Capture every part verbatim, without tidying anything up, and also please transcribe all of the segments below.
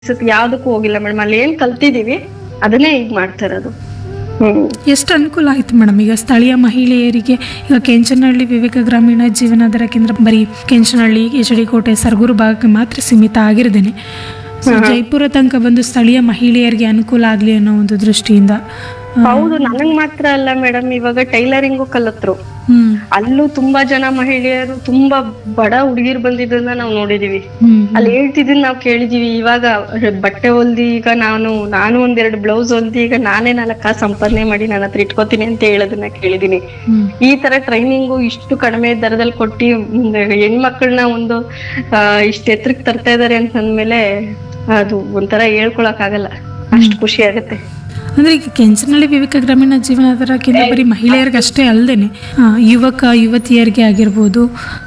ಯಾವ್ದಕ್ಕೂ ಹೋಗಿಲ್ಲ ಮೇಡಮ್. ಅಲ್ಲಿ ಏನ್ ಕಲ್ತಿದೀವಿ ಅದನ್ನೇ ಈಗ ಮಾಡ್ತಾ ಇರೋದು. ಹ್ಮ್ ಎಷ್ಟು ಅನುಕೂಲ ಆಯ್ತು ಮೇಡಮ್ ಈಗ ಸ್ಥಳೀಯ ಮಹಿಳೆಯರಿಗೆ. ಈಗ ಕೆಂಚನಹಳ್ಳಿ ವಿವೇಕ ಗ್ರಾಮೀಣ ಜೀವನಾಧಾರ ಕೇಂದ್ರ ಬರೀ ಕೆಂಚನಹಳ್ಳಿ, ಎಚ್ ಡಿ ಕೋಟೆ, ಸರಗೂರು ಭಾಗಕ್ಕೆ ಮಾತ್ರ ಸೀಮಿತ ಆಗಿರದೇನೆ ಸೊ ಜೈಪುರ ತನಕ ಬಂದು ಸ್ಥಳೀಯ ಮಹಿಳೆಯರಿಗೆ ಅನುಕೂಲ ಆಗಲಿ ಅನ್ನೋ ಒಂದು ದೃಷ್ಟಿಯಿಂದ. ಹೌದು, ನನಗ್ ಮಾತ್ರ ಅಲ್ಲ ಮೇಡಮ್, ಇವಾಗ ಟೈಲರಿಂಗು ಕಲತ್ರು. ಹ್ಮ್ ಅಲ್ಲೂ ತುಂಬಾ ಜನ ಮಹಿಳೆಯರು, ತುಂಬಾ ಬಡ ಹುಡುಗಿರ್ ಬಂದಿದ್ದನ್ನ ನಾವು ನೋಡಿದೀವಿ. ಹ್ಮ್ ಅಲ್ಲಿ ಹೇಳ್ತಿದ್ದನ್ ನಾವ್ ಕೇಳಿದೀವಿ. ಇವಾಗ ಬಟ್ಟೆ ಹೊಲ್ದಿ ಈಗ ನಾನು ನಾನು ಒಂದೆರಡು ಬ್ಲೌಸ್ ಹೊಲ್ದಿ ಈಗ ನಾನೇ ನಾಲ್ಕು ಕಾಸು ಸಂಪಾದನೆ ಮಾಡಿ ನನ್ನ ಹತ್ರ ಇಟ್ಕೋತೀನಿ ಅಂತ ಹೇಳೋದನ್ನ ಕೇಳಿದೀನಿ. ಹ್ಮ್ ಈ ತರ ಟ್ರೈನಿಂಗು ಇಷ್ಟು ಕಡಿಮೆ ದರದಲ್ಲಿ ಕೊಟ್ಟಿ ಹೆಣ್ಮಕ್ಳನ್ನ ಒಂದು ಆ ಇಷ್ಟ ಎತ್ತರಕ್ಕೆ ತರ್ತಾ ಇದಾರೆ ಅಂತ ಅಂದ್ಮೇಲೆ ಅದು ಒಂಥರ ಹೇಳ್ಕೊಳಕ್ ಆಗಲ್ಲ, ಅಷ್ಟು ಖುಷಿ ಆಗತ್ತೆ. ಅಂದ್ರೆ ಈಗ ಕೆಂಚನಹಳ್ಳಿ ವಿವೇಕ ಗ್ರಾಮೀಣ ಜೀವನಾಧಾರ ಕೇಂದ್ರ ಬರೀ ಮಹಿಳೆಯರಿಗೆ ಅಷ್ಟೇ ಅಲ್ಲದೇನೆ ಯುವಕ ಯುವತಿಯರಿಗೆ ಆಗಿರ್ಬೋದು,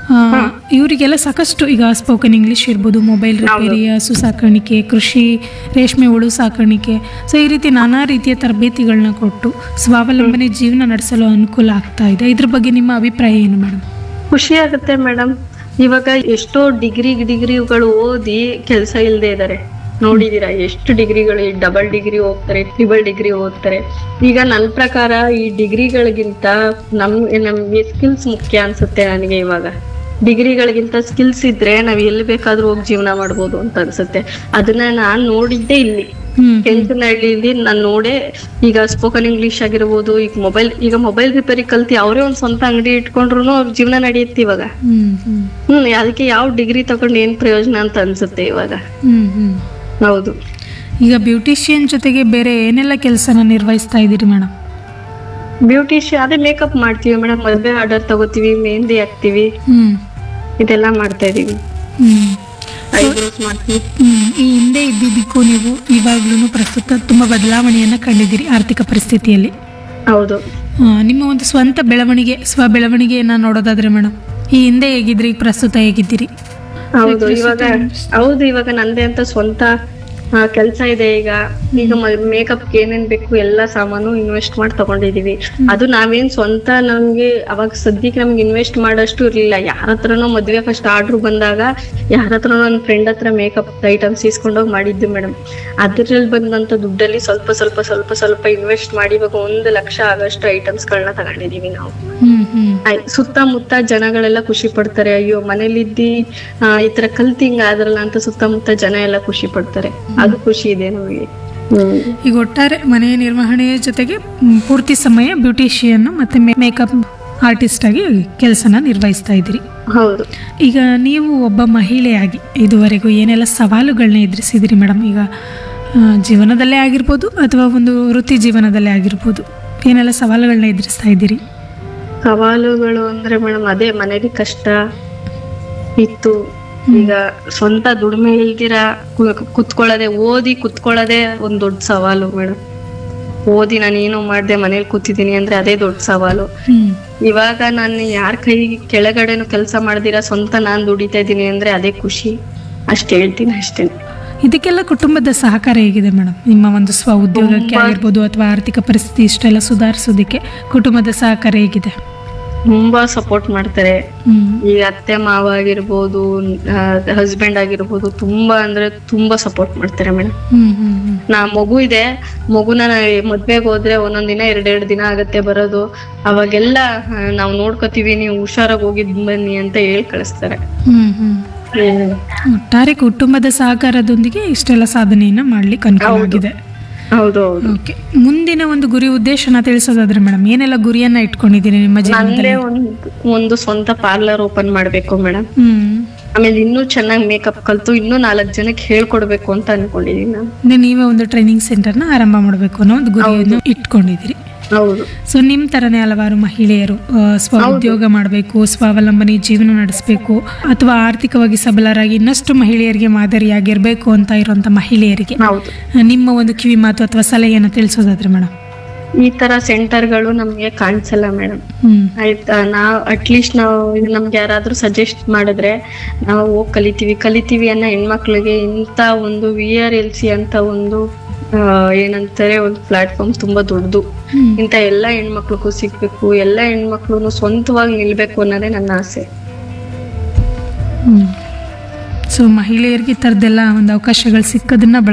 ಇವರಿಗೆಲ್ಲ ಸಾಕಷ್ಟು ಈಗ ಸ್ಪೋಕನ್ ಇಂಗ್ಲಿಷ್ ಇರ್ಬೋದು, ಮೊಬೈಲ್ ರಿಪೇರಿ, ಹಸು ಸಾಕಾಣಿಕೆ, ಕೃಷಿ, ರೇಷ್ಮೆ ಹುಳು ಸಾಕಾಣಿಕೆ, ಸೊ ಈ ರೀತಿ ನಾನಾ ರೀತಿಯ ತರಬೇತಿಗಳನ್ನ ಕೊಟ್ಟು ಸ್ವಾವಲಂಬನೆ ಜೀವನ ನಡೆಸಲು ಅನುಕೂಲ ಆಗ್ತಾ ಇದೆ. ಇದ್ರ ಬಗ್ಗೆ ನಿಮ್ಮ ಅಭಿಪ್ರಾಯ ಏನು ಮೇಡಮ್? ಖುಷಿ ಆಗುತ್ತೆ ಮೇಡಮ್. ಇವಾಗ ಎಷ್ಟೋ ಡಿಗ್ರಿ ಡಿಗ್ರಿಗಳು ಓದಿ ಕೆಲಸ ಇಲ್ಲದೆ ಇದಾರೆ, ನೋಡಿದೀರಾ? ಎಷ್ಟು ಡಿಗ್ರಿಗಳು, ಡಬಲ್ ಡಿಗ್ರಿ ಹೋಗ್ತಾರೆ, ಟ್ರಿಬಲ್ ಡಿಗ್ರಿ ಓದ್ತಾರೆ. ಈಗ ನನ್ನ ಪ್ರಕಾರ ಈ ಡಿಗ್ರಿಗಳಿಗಿಂತ ನಮ್ ನಮ್ಗೆ ಸ್ಕಿಲ್ಸ್ ಮುಖ್ಯ ಅನ್ಸುತ್ತೆ ನನಗೆ. ಇವಾಗ ಡಿಗ್ರಿಗಳಿಗಿಂತ ಸ್ಕಿಲ್ಸ್ ಇದ್ರೆ ನಾವ್ ಎಲ್ಲಿ ಬೇಕಾದ್ರೂ ಹೋಗಿ ಜೀವನ ಮಾಡ್ಬೋದು ಅಂತ ಅನ್ಸುತ್ತೆ. ಅದನ್ನ ನಾನ್ ನೋಡಿದ್ದೆ ಇಲ್ಲಿ ಕೆಂಚನಹಳ್ಳಿಲಿ. ನಾನ್ ನೋಡೇ ಈಗ ಸ್ಪೋಕನ್ ಇಂಗ್ಲಿಷ್ ಆಗಿರ್ಬೋದು, ಈಗ ಮೊಬೈಲ್ ಈಗ ಮೊಬೈಲ್ ರಿಪೇರಿ ಕಲ್ತಿ ಅವರೇ ಒಂದ್ ಸ್ವಂತ ಅಂಗಡಿ ಇಟ್ಕೊಂಡ್ರು ಅವ್ರ ಜೀವನ ನಡೆಯುತ್ತೆ ಇವಾಗ. ಹ್ಮ್ ಅದಕ್ಕೆ ಯಾವ ಡಿಗ್ರಿ ತಗೊಂಡ್ ಏನ್ ಪ್ರಯೋಜನ ಅಂತ ಅನ್ಸುತ್ತೆ ಇವಾಗ. ಹ್ಮ್ ಹ್ಮ್ ಹೌದು. ಈಗ ಬ್ಯೂಟಿಷಿಯನ್ ಜೊತೆಗೆ ಬೇರೆ ಏನೆಲ್ಲ ಕೆಲಸನ ನಿರ್ವಹಿಸ್ತಾ ಇದ್ದೀರಿ ಮೇಡಮ್? ಬ್ಯೂಟಿಷಿಯನ್ ಅದೇ ಮೇಕಪ್ ಮಾಡ್ತೀವಿ ಮೇಡಮ್, ಮದ್ವೆ ಆರ್ಡರ್ ತಗೋತೀವಿ, ಮೆಹಂದಿ ಹಾಕ್ತಿವಿ, ಹ್ಮ್ ಇದೆಲ್ಲ ಮಾಡ್ತಾ ಇದೀವಿ. ಹ್ಮ್ ಐಬ್ರೋಸ್ ಮಾಡ್ತೀವಿ. ಹ್ಮ್ ಈ ಹಿಂದೆ ಇದ್ದಿದ್ದಕ್ಕೂ ನೀವು ಇವಾಗ್ಲೂ ಪ್ರಸ್ತುತ ತುಂಬಾ ಬದಲಾವಣೆಯನ್ನ ಕಂಡಿದ್ದೀರಿ ಆರ್ಥಿಕ ಪರಿಸ್ಥಿತಿಯಲ್ಲಿ. ಹೌದು. ಆ, ನಿಮ್ಮ ಒಂದು ಸ್ವಂತ ಬೆಳವಣಿಗೆ, ಸ್ವ ಬೆಳವಣಿಗೆಯನ್ನ ನೋಡೋದಾದ್ರೆ ಮೇಡಮ್, ಈ ಹಿಂದೆ ಹೇಗಿದ್ರಿ, ಪ್ರಸ್ತುತ ಹೇಗಿದ್ದೀರಿ? ಹೌದು ಇವಾಗ ಹೌದು ಇವಾಗ ನಂದೇ ಅಂತ ಸ್ವಂತ ಕೆಲ್ಸ ಇದೆ. ಈಗ ಈಗ ಮೇಕಪ್ಗೆ ಏನೇನ್ ಬೇಕು ಎಲ್ಲಾ ಸಾಮಾನು ಇನ್ವೆಸ್ಟ್ ಮಾಡಿ ತಗೊಂಡಿದೀವಿ. ಅದು ನಾವೇನ್ ಸ್ವಂತ ನಮ್ಗೆ ಅವಾಗ ಸದ್ಯಕ್ಕೆ ನಮ್ಗೆ ಇನ್ವೆಸ್ಟ್ ಮಾಡೋಷ್ಟು ಇರ್ಲಿಲ್ಲ. ಯಾರ ಹತ್ರನೋ ಮದ್ವೆ ಫಸ್ಟ್ ಆರ್ಡರ್ ಬಂದಾಗ ಯಾರ ಹತ್ರನೋ ನನ್ನ ಫ್ರೆಂಡ್ ಹತ್ರ ಮೇಕಪ್ ಐಟಮ್ಸ್ ಇಸ್ಕೊಂಡೋಗಿ ಮಾಡಿದ್ದು ಮೇಡಮ್. ಅದ್ರಲ್ಲಿ ಬಂದಂತ ದುಡ್ಡಲ್ಲಿ ಸ್ವಲ್ಪ ಸ್ವಲ್ಪ ಸ್ವಲ್ಪ ಸ್ವಲ್ಪ ಇನ್ವೆಸ್ಟ್ ಮಾಡಿ ಇವಾಗ ಒಂದು ಲಕ್ಷ ಆಗಷ್ಟು ಐಟಮ್ಸ್ ಗಳನ್ನ ತಗೊಂಡಿದೀವಿ ನಾವು. ಸುತ್ತಮುತ್ತ ಜನಗಳೆಲ್ಲ ಖುಷಿ ಪಡ್ತಾರೆ. ಅಯ್ಯೋ ಮನೇಲಿದ್ದಿ ಈ ತರ ಕಲ್ತಿಂಗ್ ಆದ್ರಲ್ಲ ಅಂತ ಸುತ್ತಮುತ್ತ ಜನ ಎಲ್ಲ ಖುಷಿ ಪಡ್ತಾರೆ. ಅದು ಖುಷಿ ಇದೆ ನಮಗೆ. ಈಗ ಒಟ್ಟಾರೆ ಮನೆಯ ನಿರ್ವಹಣೆಯ ಜೊತೆಗೆ ಪೂರ್ತಿ ಸಮಯ ಬ್ಯೂಟಿಷಿಯನ್ ಮತ್ತೆ ಮೇಕಪ್ ಆರ್ಟಿಸ್ಟ್ ಆಗಿ ಕೆಲಸನ ನಿರ್ವಹಿಸ್ತಾ ಇದ್ದೀರಿ. ಹೌದು. ಈಗ ನೀವು ಒಬ್ಬ ಮಹಿಳೆಯಾಗಿ ಇದುವರೆಗೂ ಏನೆಲ್ಲ ಸವಾಲುಗಳನ್ನ ಎದುರಿಸಿದಿರಿ ಮೇಡಮ್? ಈಗ ಜೀವನದಲ್ಲೇ ಆಗಿರ್ಬೋದು ಅಥವಾ ಒಂದು ವೃತ್ತಿ ಜೀವನದಲ್ಲೇ ಆಗಿರ್ಬೋದು, ಏನೆಲ್ಲ ಸವಾಲುಗಳನ್ನ ಎದುರಿಸ್ತಾ ಇದ್ದೀರಿ? ಸವಾಲುಗಳು ಅಂದ್ರೆ ಮೇಡಮ್ ಅದೇ ಮನೇಲಿ ಕಷ್ಟ ಇತ್ತು. ಈಗ ಸ್ವಂತ ದುಡಿಮೆ ಇಲ್ದಿರ ಕುತ್ಕೊಳ್ಳೋದೆ, ಓದಿ ಕುತ್ಕೊಳ್ಳೋದೆ ಒಂದ್ ದೊಡ್ಡ ಸವಾಲು ಮೇಡಮ್. ಓದಿ ನಾನು ಏನೋ ಮಾಡ್ದೆ ಮನೇಲಿ ಕೂತಿದ್ದೀನಿ ಅಂದ್ರೆ ಅದೇ ದೊಡ್ಡ ಸವಾಲು. ಇವಾಗ ನಾನು ಯಾರ ಕೈ ಕೆಳಗಡೆನು ಕೆಲಸ ಮಾಡ್ದಿರ ಸ್ವಂತ ನಾನ್ ದುಡಿತಾ ಇದ್ದೀನಿ ಅಂದ್ರೆ ಅದೇ ಖುಷಿ. ಅಷ್ಟ್ ಹೇಳ್ತೀನಿ ಅಷ್ಟೇ. ಇದಕ್ಕೆಲ್ಲ ಕುಟುಂಬದ ಸಹಕಾರ ಹೇಗಿದೆ ಮೇಡಮ್? ನಿಮ್ಮ ಒಂದು ಸ್ವ ಉದ್ಯೋಗಕ್ಕೆ ಆಗಿರ್ಬೋದು ಅಥವಾ ಆರ್ಥಿಕ ಪರಿಸ್ಥಿತಿ ಇಷ್ಟೆಲ್ಲ ಸುಧಾರಿಸೋದಕ್ಕೆ ಕುಟುಂಬದ ಸಹಕಾರ ಹೇಗಿದೆ? ತುಂಬಾ ಸಪೋರ್ಟ್ ಮಾಡ್ತಾರೆ. ಈಗ ಅತ್ತೆ ಮಾವ ಆಗಿರ್ಬೋದು, ಹಸ್ಬೆಂಡ್ ಆಗಿರ್ಬೋದು, ತುಂಬಾ ಅಂದ್ರೆ ತುಂಬಾ ಸಪೋರ್ಟ್ ಮಾಡ್ತಾರೆ ಮೇಡಮ್. ನಾ ಮಗು ಇದೆ, ಮಗುನ ಮದ್ವೆಗ್ ಹೋದ್ರೆ ಒಂದೊಂದ್ ದಿನ ಎರಡೆರಡು ದಿನ ಆಗತ್ತೆ ಬರೋದು. ಅವಾಗೆಲ್ಲ ನಾವ್ ನೋಡ್ಕೋತೀವಿ, ನೀವು ಹುಷಾರಾಗಿ ಹೋಗಿದ್ ಬನ್ನಿ ಅಂತ ಹೇಳಿ ಕಳಿಸ್ತಾರೆ. ಒಟ್ಟಾರೆ ಕುಟುಂಬದ ಸಹಕಾರದೊಂದಿಗೆ ಇಷ್ಟೆಲ್ಲ ಸಾಧನೆಯನ್ನ ಮಾಡ್ಲಿಕ್ಕೆ ಅನುಕೂಲ ಆಗಿದೆ. ಹೌದು ಹೌದು. ಓಕೆ, ಮುಂದಿನ ಒಂದು ಗುರಿ ಉದ್ದೇಶನ ತಿಳಿಸೋದಾದ್ರೆ ಮೇಡಮ್, ಏನೆಲ್ಲ ಗುರಿಯನ್ನ ಇಟ್ಕೊಂಡಿದ್ದೀರಿ ನಿಮ್ಮ ಜೀವನದಲ್ಲಿ? ಒಂದು ಒಂದು ಸ್ವಂತ ಪಾರ್ಲರ್ ಓಪನ್ ಮಾಡ್ಬೇಕು ಮೇಡಮ್. ಹ್ಮ್ ಆಮೇಲೆ ಇನ್ನೂ ಚೆನ್ನಾಗಿ ಮೇಕಪ್ ಕಲ್ತು ಇನ್ನೂ ನಾಲ್ಕು ಜನಕ್ಕೆ ಹೇಳ್ಕೊಡ್ಬೇಕು ಅಂತ ಅನ್ಕೊಂಡಿದೀನಿ ನಾನು. ನೀವೇ ಒಂದು ಟ್ರೈನಿಂಗ್ ಸೆಂಟರ್ನ ಆರಂಭ ಮಾಡಬೇಕು ಅನ್ನೋ ಒಂದು ಗುರಿಯನ್ನು ಇಟ್ಕೊಂಡಿದ್ದೀರಿ. ಹೌದು. ಸೊ ನಿಮ್ ತರನೇ ಹಲವಾರು ಮಹಿಳೆಯರು ಸ್ವ ಉದ್ಯೋಗ ಮಾಡಬೇಕು, ಸ್ವಾವಲಂಬನೆ ಜೀವನ ನಡೆಸಬೇಕು ಅಥವಾ ಆರ್ಥಿಕವಾಗಿ ಸಬಲರಾಗಿ ಇನ್ನಷ್ಟು ಮಹಿಳೆಯರಿಗೆ ಮಾದರಿಯಾಗಿರ್ಬೇಕು ಅಂತ ಇರುವಂತ ಮಹಿಳೆಯರಿಗೆ ನಿಮ್ಮ ಒಂದು ಕಿವಿ ಮಾತು ಅಥವಾ ಸಲಹೆಯನ್ನು ತಿಳಿಸೋದಾದ್ರೆ ಮೇಡಮ್? ಈ ತರ ಸೆಂಟರ್ಗಳು ನಮ್ಗೆ ಕಾಣಿಸಲ್ಲ ಮೇಡಮ್. ಆಯ್ತಾ, ನಾವ್ ಅಟ್ಲೀಸ್ಟ್ ನಾವು ನಮ್ಗೆ ಯಾರಾದ್ರೂ ಸಜೆಸ್ಟ್ ಮಾಡಿದ್ರೆ ನಾವು ಹೋಗಿ ಕಲಿತೀವಿ ಕಲಿತೀವಿ ಅನ್ನೋ ಹೆಣ್ಮಕ್ಳಿಗೆ ಇಂತ ಒಂದು ವಿ ಆರ್ ಎಲ್ ಸಿ ಅಂತ ಒಂದು ಏನಂತಾರೆ ಒಂದು ಪ್ಲಾಟ್ಫಾರ್ಮ್ ತುಂಬಾ ದೊಡ್ಡದು. ಇಂತ ಎಲ್ಲಾ ಹೆಣ್ಮಕ್ಳಿಗೂ ಸಿಗ್ಬೇಕು, ಎಲ್ಲಾ ಹೆಣ್ಮಕ್ಳು ಸ್ವಂತವಾಗಿ ನಿಲ್ಬೇಕು ಅನ್ನೋದೇ ನನ್ನ ಆಸೆ. ಸೊ ಮಹಿಳೆಯರಿಗೆ ಈ ಥರದ್ದೆಲ್ಲ ಒಂದು ಅವಕಾಶಗಳು ಸಿಕ್ಕದನ್ನ